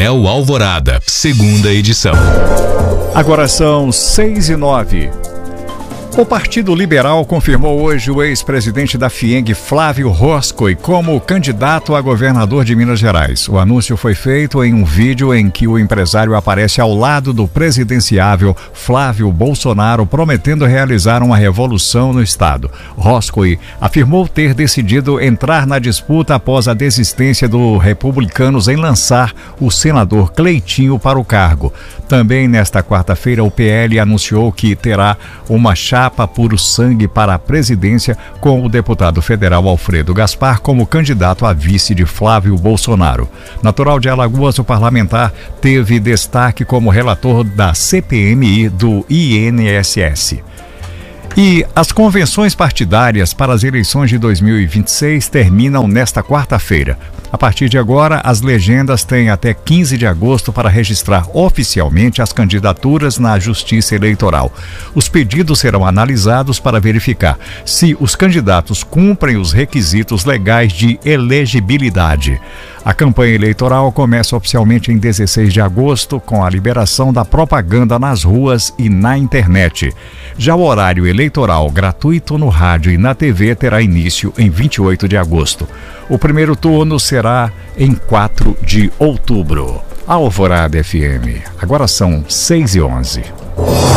Painel Alvorada, segunda edição. Agora são 6h09. O Partido Liberal confirmou hoje o ex-presidente da FIENG, Flávio Roscoe, como candidato a governador de Minas Gerais. O anúncio foi feito em um vídeo em que o empresário aparece ao lado do presidenciável Flávio Bolsonaro, prometendo realizar uma revolução no estado. Roscoe afirmou ter decidido entrar na disputa após a desistência do Republicanos em lançar o senador Cleitinho para o cargo. Também nesta quarta-feira, o PL anunciou que terá uma chapa puro sangue para a presidência, com o deputado federal Alfredo Gaspar como candidato a vice de Flávio Bolsonaro. Natural de Alagoas, o parlamentar teve destaque como relator da CPMI do INSS. E as convenções partidárias para as eleições de 2026 terminam nesta quarta-feira. A partir de agora, as legendas têm até 15 de agosto para registrar oficialmente as candidaturas na Justiça Eleitoral. Os pedidos serão analisados para verificar se os candidatos cumprem os requisitos legais de elegibilidade. A campanha eleitoral começa oficialmente em 16 de agosto, com a liberação da propaganda nas ruas e na internet. Já o horário eleitoral gratuito no rádio e na TV terá início em 28 de agosto. O primeiro turno será em 4 de outubro. Alvorada FM. Agora são 6h11.